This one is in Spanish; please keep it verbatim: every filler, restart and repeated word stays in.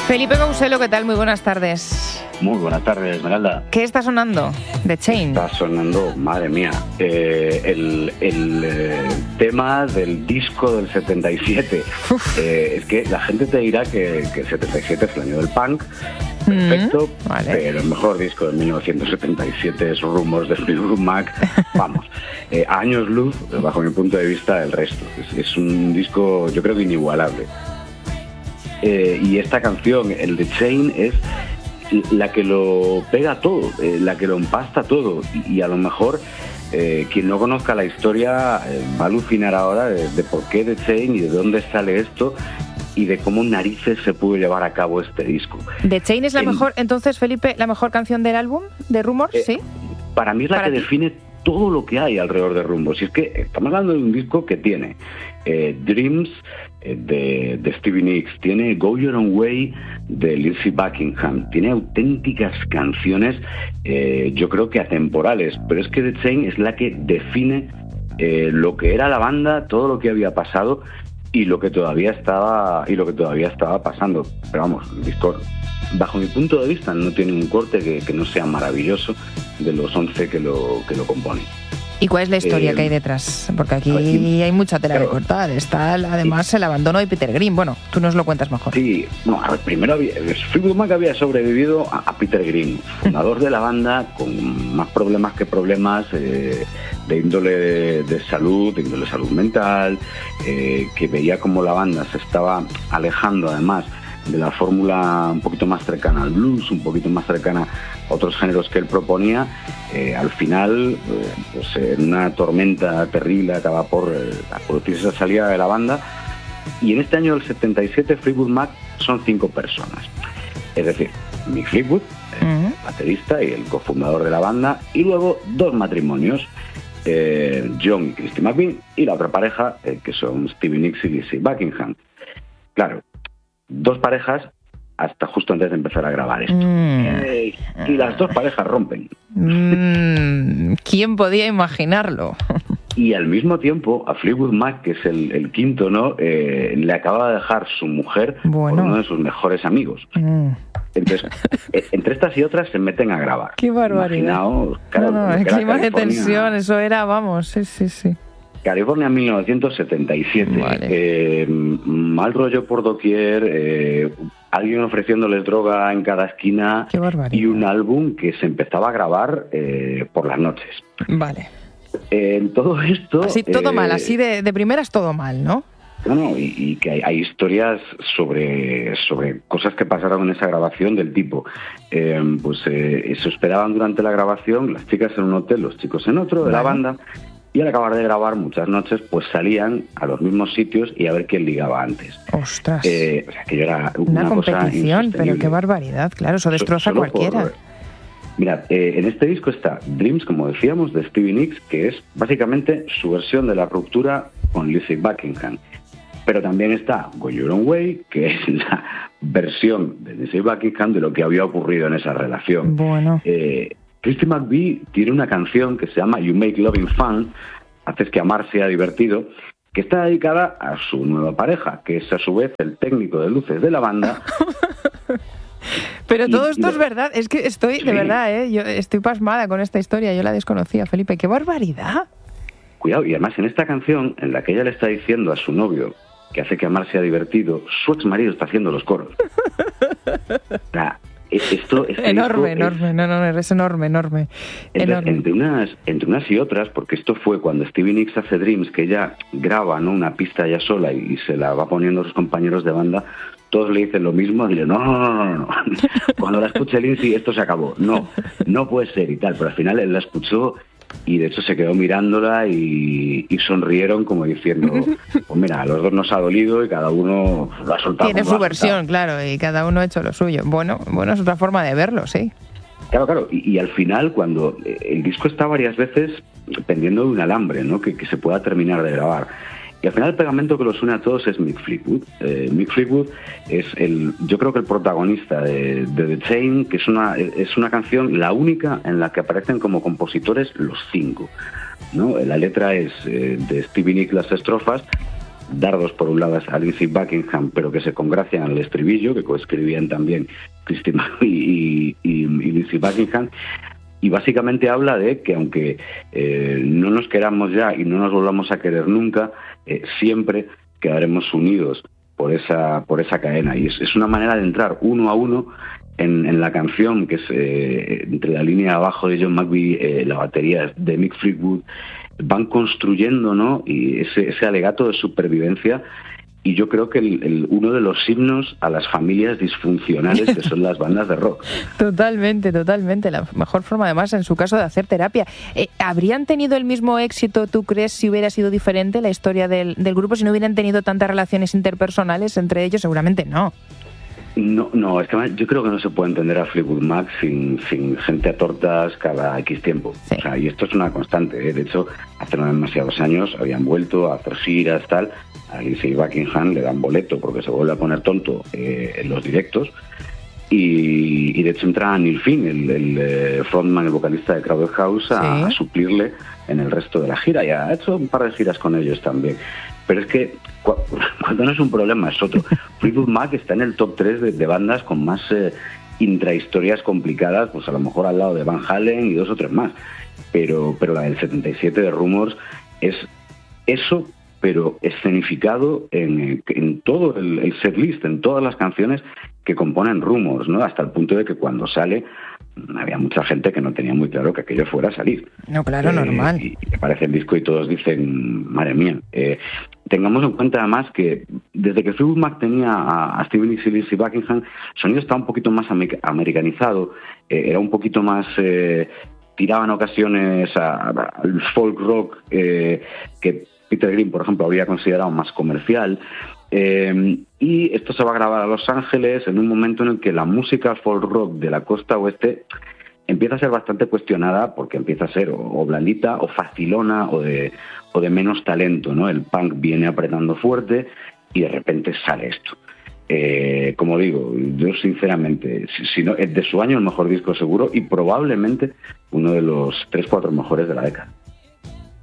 Felipe Couselo, ¿qué tal? Muy buenas tardes. Muy buenas tardes, Esmeralda. ¿Qué está sonando? The Chain. Está sonando, madre mía, eh, el, el eh, tema del disco del setenta y siete. Eh, es que la gente te dirá que, que el setenta y siete es el año del punk, perfecto, mm, vale. Pero el mejor disco de mil novecientos setenta y siete es Rumors de Fleetwood Mac. Vamos, eh, a años luz, bajo mi punto de vista, del resto. Es, es un disco, yo creo que inigualable. Eh, y esta canción, el The Chain, es la que lo pega todo, eh, la que lo empasta todo. Y, y a lo mejor eh, quien no conozca la historia eh, va a alucinar ahora de, de por qué The Chain y de dónde sale esto y de cómo narices se pudo llevar a cabo este disco. ¿The Chain es la el, mejor, entonces, Felipe, la mejor canción del álbum, de Rumors? Eh, ¿Sí? Para mí es la ¿Para que ti? define todo lo que hay alrededor de Rumors. Y es que estamos hablando de un disco que tiene eh, Dreams eh, de, de Stevie Nicks, tiene Go Your Own Way de Lindsey Buckingham, tiene auténticas canciones, eh, yo creo que atemporales, pero es que The Chain es la que define eh, lo que era la banda, todo lo que había pasado y lo que todavía estaba y lo que todavía estaba pasando. Pero vamos, el disco, bajo mi punto de vista, no tiene un corte que, que no sea maravilloso de los once que lo que lo componen. ¿Y cuál es la historia eh, que hay detrás? Porque aquí ver, hay mucha tela claro, de cortar. Está además el abandono de Peter Green. Bueno, tú nos lo cuentas mejor. Sí, no, a ver, primero había, Fleetwood Mac había sobrevivido a, a Peter Green, fundador de la banda, con más problemas que problemas eh, de índole de, de salud, de índole de salud mental, eh, que veía como la banda se estaba alejando además de la fórmula un poquito más cercana al blues, un poquito más cercana a otros géneros que él proponía. Eh, al final, eh, pues en una tormenta terrible acaba por eh, producirse esa salida de la banda, y en este año del setenta y siete Fleetwood Mac son cinco personas, es decir, Mick Fleetwood, el uh-huh. baterista y el cofundador de la banda, y luego dos matrimonios, eh, John y Christy McVie, y la otra pareja, eh, que son Stevie Nicks y Lindsey Buckingham. Claro, dos parejas hasta justo antes de empezar a grabar esto. Mm. Eh, y las dos parejas rompen. Mm. ¿Quién podía imaginarlo? Y al mismo tiempo, a Fleetwood Mac, que es el, el quinto, ¿no? Eh, le acaba de dejar su mujer bueno. por uno de sus mejores amigos. Mm. Entonces, entre estas y otras se meten a grabar. ¡Qué barbaridad! Imaginaos, claro, no, no, el clima de tensión, eso era, vamos, sí, sí, sí. California mil novecientos setenta y siete. Vale. Eh, mal rollo por doquier, eh, alguien ofreciéndoles droga en cada esquina y un álbum que se empezaba a grabar eh, por las noches. Vale. Eh, en todo esto... Así todo eh, mal, así de, de primeras todo mal, ¿no? No, no, y, y que hay, hay historias sobre, sobre cosas que pasaron en esa grabación del tipo, eh, pues eh, se hospedaban durante la grabación, las chicas en un hotel, los chicos en otro, de vale. la banda, y al acabar de grabar muchas noches, pues salían a los mismos sitios y a ver quién ligaba antes. ¡Ostras! Eh, o sea, que era una, una cosa competición, pero qué barbaridad, claro, eso destroza a cualquiera. Por, mira, eh, en este disco está Dreams, como decíamos, de Stevie Nicks, que es básicamente su versión de la ruptura con Lindsey Buckingham. Pero también está Go Your Own Way, que es la versión de Lindsey Buckingham de lo que había ocurrido en esa relación. Bueno. Eh, Christy McVie tiene una canción que se llama You Make Loving Fun, haces que amar sea divertido, que está dedicada a su nueva pareja, que es a su vez el técnico de luces de la banda. Pero todo esto y, es verdad, es que estoy, sí. de verdad, ¿eh? Yo estoy pasmada con esta historia, yo la desconocía, Felipe, ¡qué barbaridad! Cuidado, y además en esta canción, en la que ella le está diciendo a su novio que hace que amar sea divertido, su ex marido está haciendo los coros. O sea, esto, este enorme, enorme, es, no, no, es enorme, enorme. Entre, enorme. Entre, unas, entre unas y otras, porque esto fue cuando Stevie Nicks hace Dreams, que ella graba, ¿no?, una pista ella sola y, y se la va poniendo a sus compañeros de banda, todos le dicen lo mismo, y le dicen, no, no, no, no, no. Cuando la escuche Lindsey, esto se acabó. No, no puede ser y tal, pero al final él la escuchó y de hecho se quedó mirándola y, y sonrieron como diciendo, pues mira, a los dos nos ha dolido y cada uno lo ha soltado. Tiene su versión, claro, y cada uno ha hecho lo suyo. Bueno, bueno, es otra forma de verlo, sí. Claro, claro, y, y al final cuando el disco está varias veces pendiendo de un alambre, ¿no?, que, que se pueda terminar de grabar. Y al final el pegamento que los une a todos es Mick Fleetwood. Eh, Mick Fleetwood es el, yo creo que el protagonista de, de The Chain, que es una, es una canción, la única en la que aparecen como compositores los cinco, ¿no? La letra es eh, de Stevie Nicks las estrofas, dardos por un lado a Lindsey Buckingham, pero que se congracian en el estribillo, que coescribían también Christine y, y, y, y Lindsey Buckingham. Y básicamente habla de que aunque eh, no nos queramos ya y no nos volvamos a querer nunca, eh, siempre quedaremos unidos por esa por esa cadena. Y es, es una manera de entrar uno a uno en, en la canción, que es eh, entre la línea de abajo de John McVie, eh, la batería de Mick Fleetwood, van construyendo, ¿no? Y ese, ese alegato de supervivencia. Y yo creo que el, el, uno de los himnos a las familias disfuncionales que son las bandas de rock. Totalmente, totalmente. La mejor forma, además, en su caso, de hacer terapia. Eh, ¿Habrían tenido el mismo éxito, tú crees, si hubiera sido diferente la historia del, del grupo, si no hubieran tenido tantas relaciones interpersonales entre ellos? Seguramente no. No, no, es que yo creo que no se puede entender a Fleetwood Mac sin, sin gente a tortas cada X tiempo. Sí. O sea, y esto es una constante, ¿eh? De hecho, hace no demasiados años habían vuelto a hacer giras, tal. A Lindsey Buckingham le dan boleto porque se vuelve a poner tonto eh, en los directos. Y, y de hecho entra Neil Finn, el, el frontman, el vocalista de Crowded House, a, ¿sí? a suplirle en el resto de la gira. Y ha hecho un par de giras con ellos también. Pero es que cuando no es un problema es otro. Fleetwood Mac está en el top tres de, de bandas con más eh, intrahistorias complicadas, pues a lo mejor al lado de Van Halen y dos o tres más. Pero, pero la del setenta y siete de Rumours es eso, pero escenificado en, en todo el, el setlist, en todas las canciones que componen Rumours, ¿no? Hasta el punto de que cuando sale había mucha gente que no tenía muy claro que aquello fuera a salir. No, claro, eh, normal. Y, y aparece el disco y todos dicen, madre mía. Eh, tengamos en cuenta además que desde que Fleetwood Mac tenía a, a Stevie Nicks y Lindsey Buckingham, el sonido estaba un poquito más amer- americanizado, eh, era un poquito más... Eh, tiraba en ocasiones al folk rock eh, que Peter Green, por ejemplo, habría considerado más comercial. Eh, y esto se va a grabar a Los Ángeles en un momento en el que la música folk rock de la costa oeste empieza a ser bastante cuestionada porque empieza a ser o, o blandita o facilona o de, o de menos talento, ¿no? El punk viene apretando fuerte y de repente sale esto. Eh, como digo, yo sinceramente, si, si no, es de su año el mejor disco seguro y probablemente uno de los tres, cuatro mejores de la década.